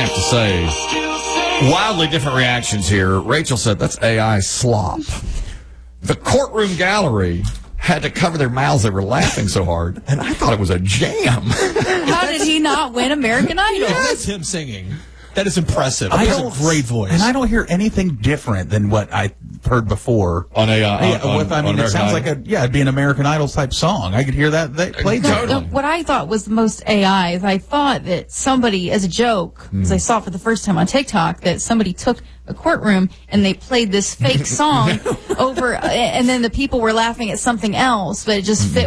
have to say, wildly different reactions here. Rachel said, that's AI slop. The courtroom gallery had to cover their mouths. They were laughing so hard, and I thought it was a jam. How did he not win American Idol? That's him singing. That is impressive. He has a great voice. And I don't hear anything different than what I heard before. On AI. It sounds like it'd be an American Idol type song. I could hear that they played Totally. What I thought was the most AI is I thought that somebody, as a joke, as I saw it for the first time on TikTok, that somebody took a courtroom and they played this fake song over, and then the people were laughing at something else, but it just fit